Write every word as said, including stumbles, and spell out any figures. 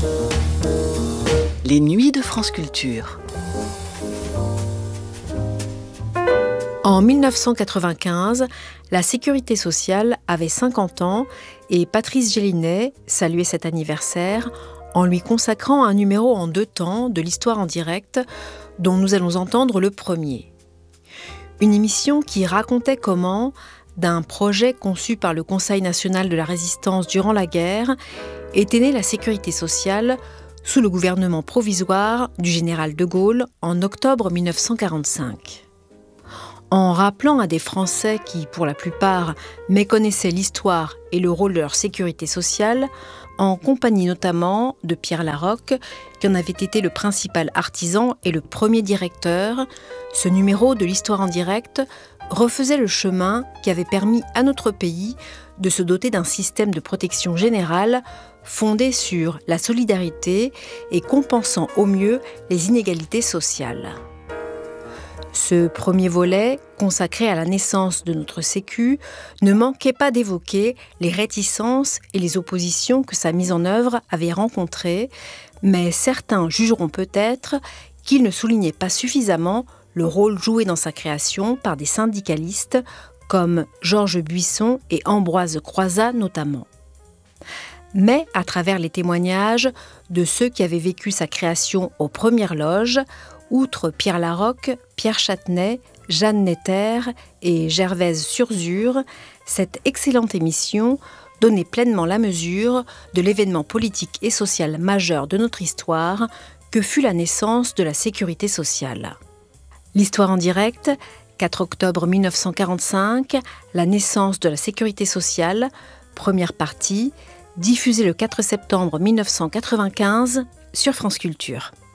Les nuits de France Culture. En mille neuf cent quatre-vingt-quinze, la Sécurité sociale avait cinquante ans et Patrice Gélinet saluait cet anniversaire en lui consacrant un numéro en deux temps de l'histoire en direct dont nous allons entendre le premier. Une émission qui racontait comment, d'un projet conçu par le Conseil national de la résistance durant la guerre, était née la Sécurité sociale sous le gouvernement provisoire du général de Gaulle en octobre mille neuf cent quarante-cinq. En rappelant à des Français qui, pour la plupart, méconnaissaient l'histoire et le rôle de leur sécurité sociale, en compagnie notamment de Pierre Laroque, qui en avait été le principal artisan et le premier directeur, ce numéro de l'histoire en direct refaisait le chemin qui avait permis à notre pays de se doter d'un système de protection générale fondé sur la solidarité et compensant au mieux les inégalités sociales. Ce premier volet, consacré à la naissance de notre Sécu, ne manquait pas d'évoquer les réticences et les oppositions que sa mise en œuvre avait rencontrées, mais certains jugeront peut-être qu'il ne soulignait pas suffisamment le rôle joué dans sa création par des syndicalistes comme Georges Buisson et Ambroise Croizat notamment. Mais à travers les témoignages de ceux qui avaient vécu sa création aux premières loges, outre Pierre Laroque, Pierre Châtenay, Jeanne Netter et Gervaise Surzur, cette excellente émission donnait pleinement la mesure de l'événement politique et social majeur de notre histoire que fut la naissance de la Sécurité sociale. L'histoire en direct, quatre octobre mille neuf cent quarante-cinq, la naissance de la Sécurité sociale, première partie, diffusée le quatre septembre mille neuf cent quatre-vingt-quinze sur France Culture.